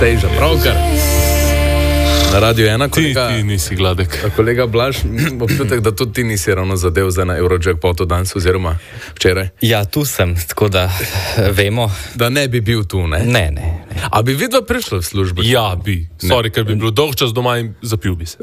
Stejža, pravkar. Na Radio 1, Ti nisi gladek. Kolega Blaž, občutek, da tudi ti nisi ravno zadev za na Eurojackpotu danes oziroma včeraj. Ja, tu sem, tako da vemo. Da ne bi bil tu, ne? Ne. A bi vidva prišla v službo? Ja, bi. Sorry, ker bi bilo dolg čas doma in zapil bi se.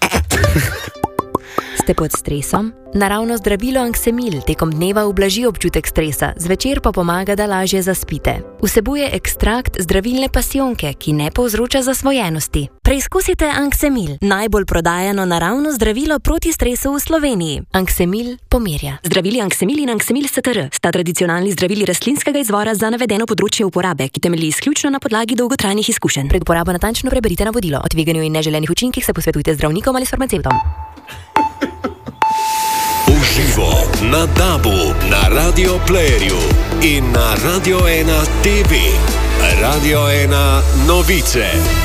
Ste pod stresom? Naravno zdravilo Anksemil tekom dneva ublaži občutek stresa, zvečer pa pomaga, da lažje zaspite. Vsebuje ekstrakt zdravilne pasijonke, ki ne povzroča zasvojenosti. Preizkusite Anksemil, najbolj prodajano naravno zdravilo proti stresu v Sloveniji. Anksemil pomirja. Zdravili Anksemil in Anksemil STR sta tradicionalni zdravili rastlinskega izvora za navedeno področje uporabe, ki temelji izključno na podlagi dolgotrajnih izkušenj. Pred uporabo natančno preberite navodilo. O tveganju in neželenih učinkih se posvetujte zdravnikom ali s farmacevtom. Uživo na DAB-u, na Radio Playerju in na Radio 1 TV. Radio 1 Novice.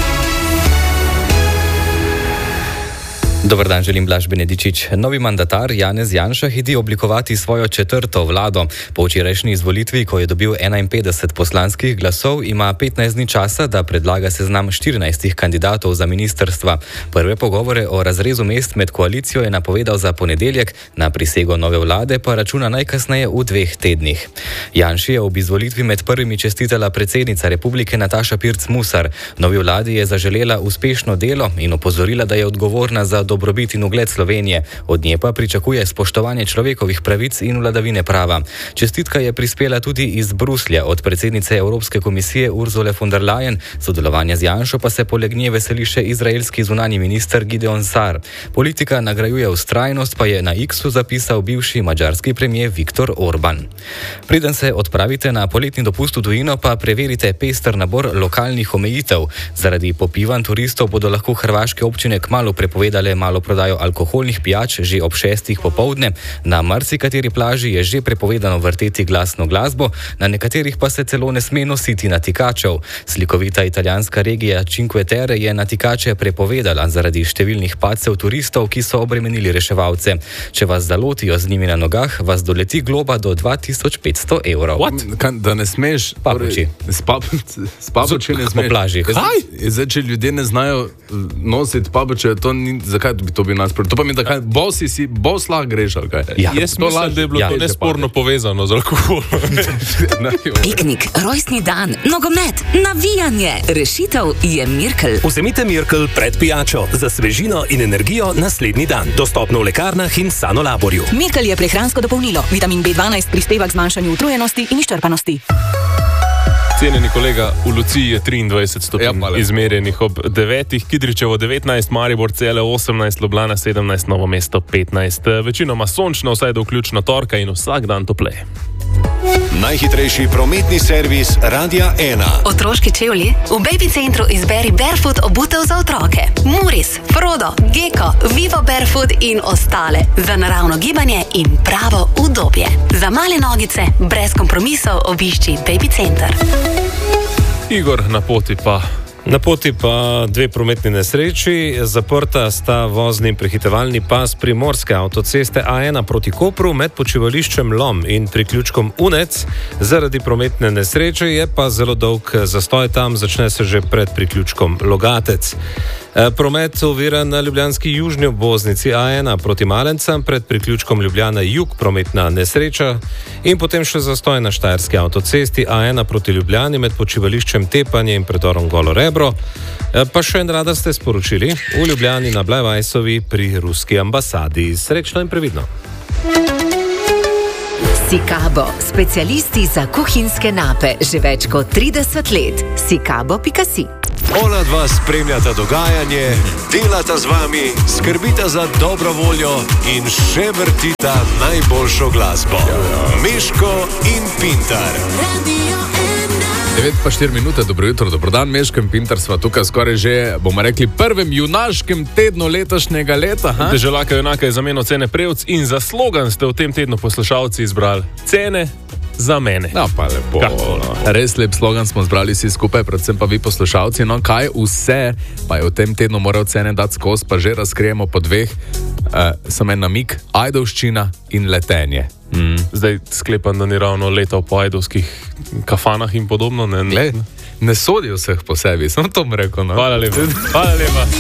Dobar dan, želim Blaž Benedičič. Novi mandatar Janez Janša hiti oblikovati svojo četrto vlado. Po včerajšnji izvolitvi, ko je dobil 51 poslanskih glasov, ima 15 dni časa, da predlaga seznam 14 kandidatov za ministrstva. Prve pogovore o razrezu mest med koalicijo je napovedal za ponedeljek, na prisego nove vlade pa računa najkasneje v 2 tednih. Janši je ob izvolitvi med prvimi čestitala predsednica republike Nataša Pirc Musar. Novi vladi je zaželela uspešno delo in opozorila, da je odgovorna za dobrobit in ugled Slovenije. Od nje pa pričakuje spoštovanje človekovih pravic in vladavine prava. Čestitka je prispela tudi iz Bruslja od predsednice Evropske komisije Ursule von der Leyen. Sodelovanja z Janšo pa se poleg nje veseli še izraelski zunanji minister Gideon Sar. Politika nagrajuje vztrajnost, pa je na X-u zapisal bivši madžarski premier Viktor Orban. Preden se odpravite na poletni dopust v tujino, pa preverite pester nabor lokalnih omejitev. Zaradi popivanj turistov bodo lahko hrvaške občine kmalu prepovedale malo prodajo alkoholnih pijač že ob 6. popoldne. Na marsikateri plaži je že prepovedano vrteti glasno glasbo, na nekaterih pa se celo ne sme nositi natikačev. Slikovita italijanska regija Cinque Terre je natikače prepovedala zaradi številnih padcev turistov, ki so obremenili reševalce. Če vas zalotijo z njimi na nogah, vas doleti globa do 2500 evrov. Da ne smeš papuči. S papuči ne smeš. Po plaži. Zdaj, če ljudje ne znajo nositi papuče, to ni, zakaj bi to bil nas? To pa mi da kaj, bos lahko greš, ali kaj? Ja. Jaz mislim, da je bilo to nesporno povezano z alkoholom. Piknik, rojstni dan, nogomet, navijanje. Rešitev je Mirkel. Vzemite Mirkel pred pijačo za svežino in energijo naslednji dan. Dostopno v lekarnah in Sanolaborju. Mirkel je prehransko dopolnilo. Vitamin B12 prispeva k zmanjšanju utrujenosti in izčrpanosti. Cenjeni kolega, v Luciji je 23 stopinj izmerjenih ob 9, Kidričevo 19, Maribor Cele 18, Ljubljana 17, Novo mesto 15. Večinoma sončno, vsaj do vključno torka in vsak dan topleje. Najhitrejši prometni servis Radia 1. Otroški čevlji? V Baby Centru izberi Barefoot obutev za otroke. Muris, Frodo, Gecko, Vivo Barefoot in ostale. Za naravno gibanje in pravo udobje. Za male nogice, brez kompromisov obišči Baby Center. Igor, na poti pa 2 prometni nesreči. Zaprta sta vozni in prehitevalni pas primorske avtoceste A1 proti Kopru med počivališčem Lom in priključkom Unec. Zaradi prometne nesreče je pa zelo dolg zastoj tam, začne se že pred priključkom Logatec. Promet ovira na ljubljanski južni obvoznici A1 proti Malencam pred priključkom Ljubljana jug, prometna nesreča in potem še zastoj na štajerski avtocesti A1 proti Ljubljani med počivališčem Tepanje in predorom Golo Rebro. Pa še en radar ste sporočili v Ljubljani na Blajvajsovi pri ruski ambasadi. Srečno in previdno. Sikabo, specialisti za kuhinjske nape, že več kot 30 let. Sikabo.si. Ona dva spremljata dogajanje, delata z vami, skrbita za dobro voljo in še vrtita najboljšo glasbo. Meško in Pintar. 9:04, dobro jutro, dobro dan, Meško in Pintar sva tukaj skoraj že, bomo rekli, prvem junaškem tednu letošnjega leta. Deželaka junaka je za meno Cene Prevc in za slogan ste v tem tednu poslušalci izbrali Cene za mene. No, pa lepo. Res lep slogan smo zbrali vsi skupaj, predvsem pa vi poslušalci. No, kaj vse pa je v tem tednu moral Cene dati skozi, pa že razkrijemo po 2. Samo en namig, ajdovščina in letenje. Zdaj sklepam, da ni ravno letal po ajdovskih kafanah in podobno. ne sodi vseh po sebi, samo to bom rekel. No? Hvala lepa.